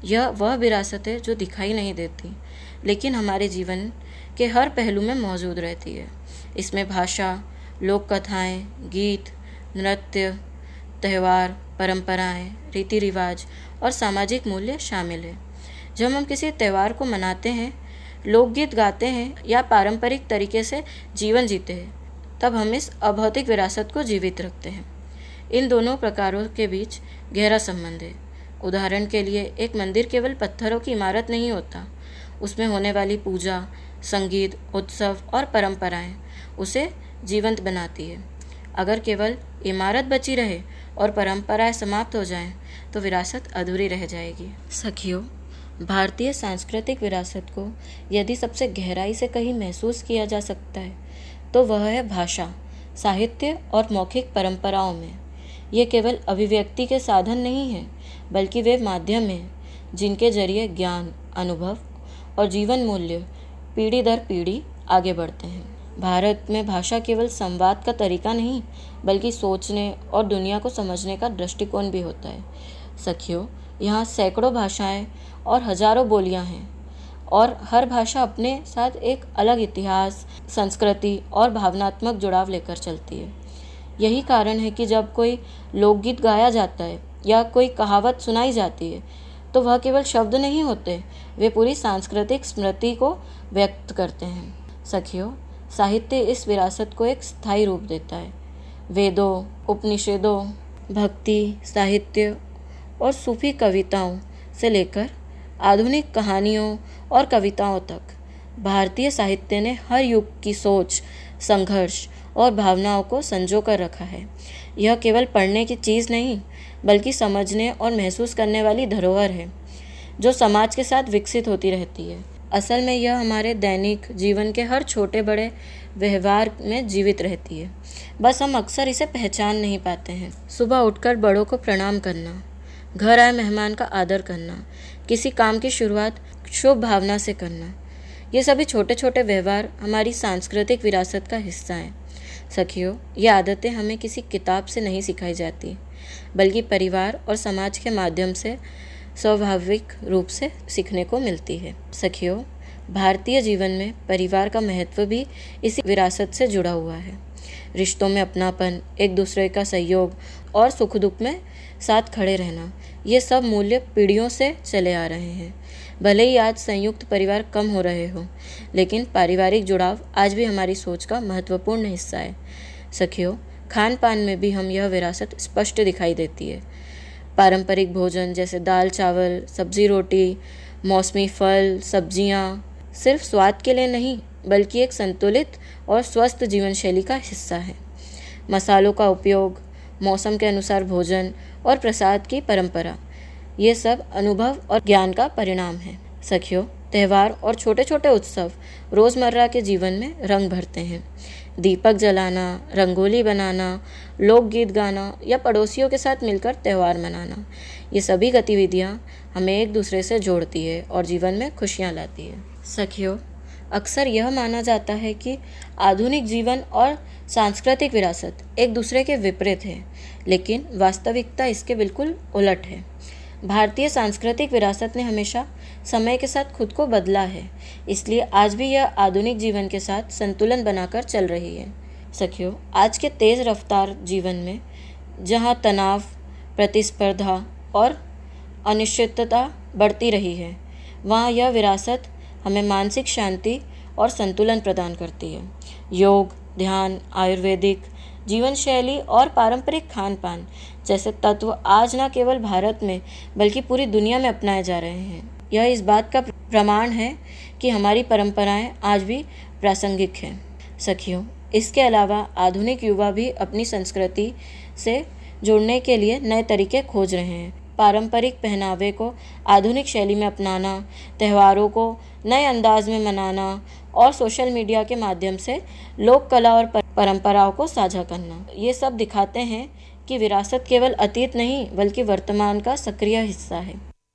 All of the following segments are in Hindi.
यह वह विरासत है जो दिखाई नहीं देती, लेकिन हमारे जीवन के हर पहलू में मौजूद रहती है। इसमें भाषा, लोक कथाएँ, गीत, नृत्य, त्यौहार, परंपराएं, रीति रिवाज और सामाजिक मूल्य शामिल है। जब हम किसी त्यौहार को मनाते हैं, लोकगीत गाते हैं या पारंपरिक तरीके से जीवन जीते हैं, तब हम इस अभौतिक विरासत को जीवित रखते हैं। इन दोनों प्रकारों के बीच गहरा संबंध है। उदाहरण के लिए, एक मंदिर केवल पत्थरों की इमारत नहीं होता, उसमें होने वाली पूजा, संगीत, उत्सव और परंपराएं उसे जीवंत बनाती है। अगर केवल इमारत बची रहे और परंपराएं समाप्त हो जाएं, तो विरासत अधूरी रह जाएगी। सखियों, भारतीय सांस्कृतिक विरासत को यदि सबसे गहराई से कहीं महसूस किया जा सकता है, तो वह है भाषा, साहित्य और मौखिक परंपराओं में। ये केवल अभिव्यक्ति के साधन नहीं हैं, बल्कि वे माध्यम हैं जिनके जरिए ज्ञान, अनुभव और जीवन मूल्य पीढ़ी दर पीढ़ी आगे बढ़ते हैं। भारत में भाषा केवल संवाद का तरीका नहीं, बल्कि सोचने और दुनिया को समझने का दृष्टिकोण भी होता है। सखियों, यहाँ सैकड़ों भाषाएं और हजारों बोलियां हैं, और हर भाषा अपने साथ एक अलग इतिहास, संस्कृति और भावनात्मक जुड़ाव लेकर चलती है। यही कारण है कि जब कोई लोकगीत गाया जाता है या कोई कहावत सुनाई जाती है, तो वह केवल शब्द नहीं होते, वे पूरी सांस्कृतिक स्मृति को व्यक्त करते हैं। सखियों, साहित्य इस विरासत को एक स्थायी रूप देता है। वेदों, उपनिषदों, भक्ति साहित्य और सूफी कविताओं से लेकर आधुनिक कहानियों और कविताओं तक भारतीय साहित्य ने हर युग की सोच, संघर्ष और भावनाओं को संजो कर रखा है। यह केवल पढ़ने की चीज़ नहीं, बल्कि समझने और महसूस करने वाली धरोहर है, जो समाज के साथ विकसित होती रहती है। असल में यह हमारे दैनिक जीवन के हर छोटे बड़े व्यवहार में जीवित रहती है, बस हम अक्सर इसे पहचान नहीं पाते हैं। सुबह उठकर बड़ों को प्रणाम करना, घर आए मेहमान का आदर करना, किसी काम की शुरुआत शुभ भावना से करना, ये सभी छोटे छोटे व्यवहार हमारी सांस्कृतिक विरासत का हिस्सा हैं। सखियों, ये आदतें हमें किसी किताब से नहीं सिखाई जाती, बल्कि परिवार और समाज के माध्यम से स्वाभाविक रूप से सीखने को मिलती है। सखियों, भारतीय जीवन में परिवार का महत्व भी इसी विरासत से जुड़ा हुआ है। रिश्तों में अपनापन, एक दूसरे का सहयोग और सुख दुख में साथ खड़े रहना, ये सब मूल्य पीढ़ियों से चले आ रहे हैं। भले ही आज संयुक्त परिवार कम हो रहे हो, लेकिन पारिवारिक जुड़ाव आज भी हमारी सोच का महत्वपूर्ण हिस्सा है। सखियों, खान पान में भी हम यह विरासत स्पष्ट दिखाई देती है। पारंपरिक भोजन जैसे दाल चावल, सब्जी रोटी, मौसमी फल, सब्जियाँ सिर्फ स्वाद के लिए नहीं, बल्कि एक संतुलित और स्वस्थ जीवन शैली का हिस्सा है। मसालों का उपयोग, मौसम के अनुसार भोजन और प्रसाद की परंपरा, ये सब अनुभव और ज्ञान का परिणाम है। सखियों, त्यौहार और छोटे छोटे उत्सव रोज़मर्रा के जीवन में रंग भरते हैं। दीपक जलाना, रंगोली बनाना, लोकगीत गाना या पड़ोसियों के साथ मिलकर त्यौहार मनाना, ये सभी गतिविधियाँ हमें एक दूसरे से जोड़ती है और जीवन में खुशियाँ लाती है। सखियों, अक्सर यह माना जाता है कि आधुनिक जीवन और सांस्कृतिक विरासत एक दूसरे के विपरीत है, लेकिन वास्तविकता इसके बिल्कुल उलट है। भारतीय सांस्कृतिक विरासत ने हमेशा समय के साथ खुद को बदला है, इसलिए आज भी यह आधुनिक जीवन के साथ संतुलन बनाकर चल रही है। सखियों, आज के तेज़ रफ्तार जीवन में जहां तनाव, प्रतिस्पर्धा और अनिश्चितता बढ़ती रही है, वहां यह विरासत हमें मानसिक शांति और संतुलन प्रदान करती है। योग, ध्यान, आयुर्वेदिक जीवन शैली और पारंपरिक खान पान जैसे तत्व आज न केवल भारत में बल्कि पूरी दुनिया में अपनाए जा रहे हैं। यह इस बात का प्रमाण है कि हमारी परंपराएं आज भी प्रासंगिक हैं। सखियों, इसके अलावा आधुनिक युवा भी अपनी संस्कृति से जुड़ने के लिए नए तरीके खोज रहे हैं। पारंपरिक पहनावे को आधुनिक शैली में अपनाना, त्योहारों को नए अंदाज में मनाना और सोशल मीडिया के माध्यम से लोक कला और परंपराओं को साझा करना, ये सब दिखाते हैं कि विरासत केवल अतीत नहीं बल्कि वर्तमान का सक्रिय हिस्सा है।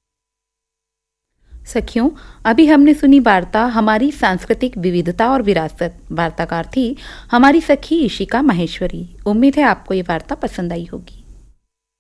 सखियों, अभी हमने सुनी वार्ता हमारी सांस्कृतिक विविधता और विरासत। वार्ताकार थी हमारी सखी इशिका माहेश्वरी। उम्मीद है आपको ये वार्ता पसंद आई होगी।